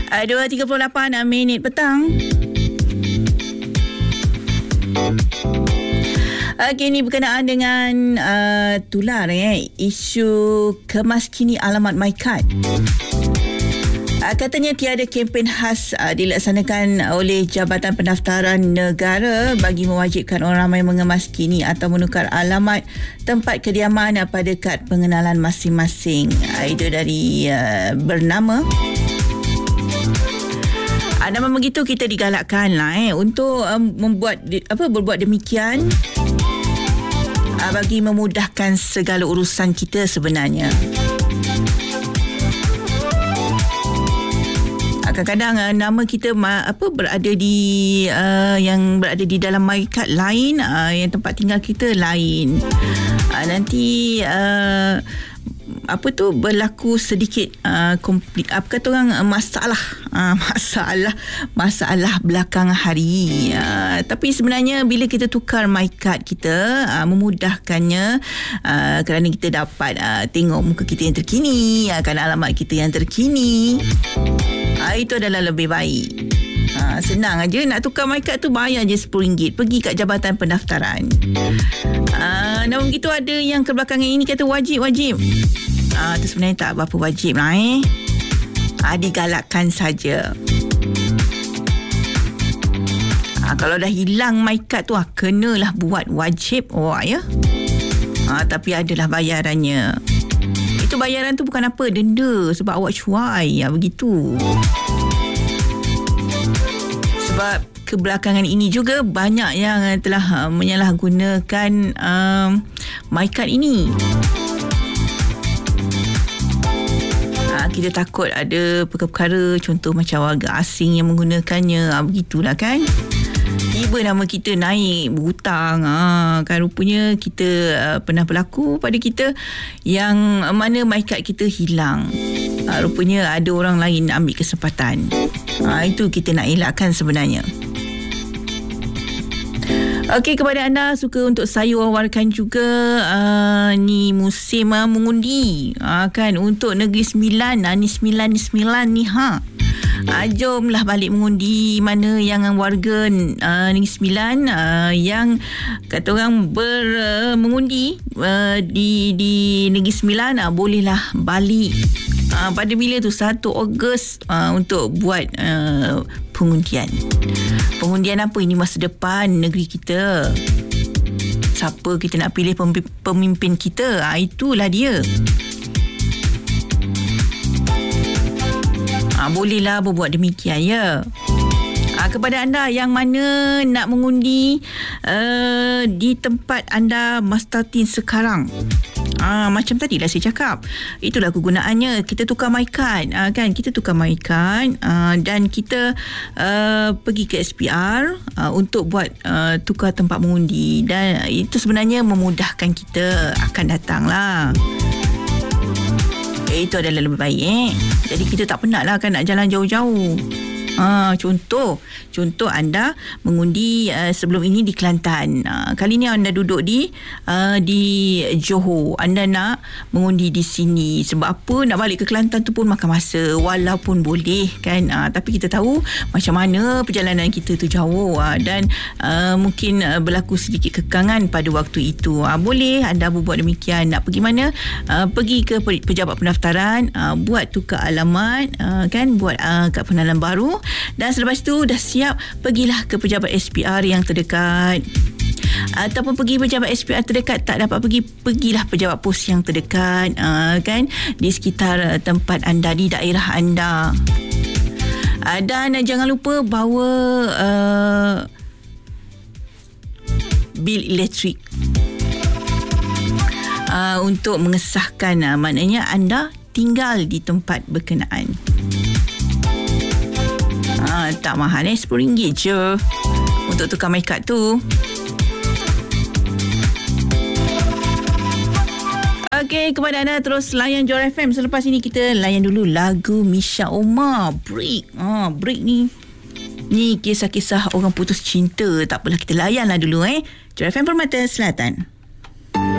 2.38 minit petang. Okey, ini berkenaan dengan tular isu kemaskini alamat MyKad. Katanya tiada kempen khas dilaksanakan oleh Jabatan Pendaftaran Negara bagi mewajibkan orang ramai mengemaskini atau menukar alamat tempat kediaman pada kad pengenalan masing-masing. Itu dari bernama. Namun begitu, kita digalakkan untuk berbuat demikian bagi memudahkan segala urusan kita sebenarnya. Kadang-kadang nama kita berada di yang berada di dalam MyKad lain, yang tempat tinggal kita lain. Nanti berlaku sedikit masalah belakangan hari. Tapi sebenarnya bila kita tukar MyKad kita, memudahkannya kerana kita dapat tengok muka kita yang terkini, alamat kita yang terkini. Itu adalah lebih baik. Senang aja nak tukar MyKad tu, bayar je RM10, pergi kat Jabatan Pendaftaran. Namun begitu, ada yang kebelakangan ini kata wajib. Itu sebenarnya tak berapa wajib lah. Digalakkan saja. Kalau dah hilang MyKad tu, kenalah buat wajib ya. Tapi adalah bayarannya. Itu bayaran tu bukan apa, denda sebab awak cuai begitu. Sebab kebelakangan ini juga banyak yang telah menyalahgunakan MyKad ini. Kita takut ada perkara-perkara, contoh macam warga asing yang menggunakannya, begitulah kan. Tiba nama kita naik berhutang, kan rupanya kita pernah berlaku pada kita yang mana MyKad kita hilang. Rupanya ada orang lain ambil kesempatan. Itu kita nak elakkan sebenarnya. Okey, kepada anda suka untuk saya wawarkan juga ni musim mengundi kan untuk Negeri Sembilan. Ni sembilan ni jomlah balik mengundi. Mana yang warga Negeri Sembilan yang kata orang mengundi di Negeri Sembilan, bolehlah balik pada bila tu 1 Ogos untuk buat pengundian. Pengundian apa ini? Masa depan negeri kita. Siapa kita nak pilih pemimpin kita? Itulah dia. Bolehlah berbuat demikian ya. Kepada anda yang mana nak mengundi di tempat anda Mastatin sekarang, macam tadi lah saya cakap, itulah kegunaannya. Kita tukar MyKad kan, kita tukar MyKad dan kita pergi ke SPR untuk buat tukar tempat mengundi, dan itu sebenarnya memudahkan kita akan datang lah. Itu adalah lebih baik. Jadi kita tak penat lah kan nak jalan jauh-jauh. Contoh anda mengundi sebelum ini di Kelantan. Kali ni anda duduk di Johor. Anda nak mengundi di sini. Sebab apa? Nak balik ke Kelantan tu pun makan masa. Walaupun boleh kan. Tapi kita tahu macam mana perjalanan kita tu jauh. Dan mungkin berlaku sedikit kekangan pada waktu itu. Boleh anda berbuat demikian. Nak pergi mana? Pergi ke pejabat pendaftaran. Buat tukar alamat. Kan? Buat kad pengenalan baru. Dan selepas itu dah siap, pergilah ke pejabat SPR yang terdekat. Ataupun pergi pejabat SPR terdekat tak dapat pergilah pejabat pos yang terdekat kan, di sekitar tempat anda, di daerah anda. Dan jangan lupa bawa bil elektrik untuk mengesahkan maknanya anda tinggal di tempat berkenaan. Tak mahal RM10 je untuk tukar MyKad tu. Okey, kepada anda terus layan Johor FM. Selepas ini kita layan dulu lagu Misha Omar, Break. Break ni kisah-kisah orang putus cinta. Tak apalah, kita layanlah dulu Johor FM Permata Selatan.